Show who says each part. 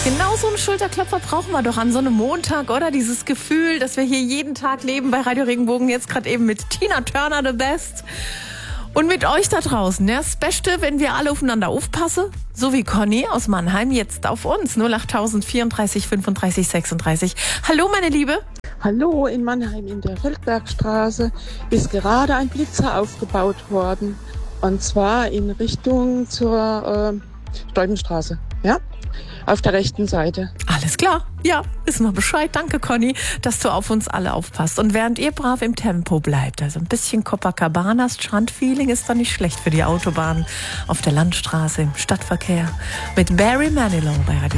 Speaker 1: Genau so einen Schulterklopfer brauchen wir doch an so einem Montag, oder? Dieses Gefühl, dass wir hier jeden Tag leben bei Radio Regenbogen, jetzt gerade eben mit Tina Turner, The Best. Und mit euch da draußen, ja, das Beste, wenn wir alle aufeinander aufpassen, so wie Conny aus Mannheim jetzt auf uns, 08000 34 35 36. Hallo, meine Liebe.
Speaker 2: Hallo, in Mannheim in der Feldbergstraße ist gerade ein Blitzer aufgebaut worden. Und zwar in Richtung zur Stolpenstraße, ja? Auf der rechten Seite.
Speaker 1: Alles klar. Ja, wissen wir Bescheid. Danke, Conny, dass du auf uns alle aufpasst. Und während ihr brav im Tempo bleibt, also ein bisschen Copacabana Strandfeeling ist doch nicht schlecht für die Autobahn auf der Landstraße, im Stadtverkehr. Mit Barry Manilow bei Radio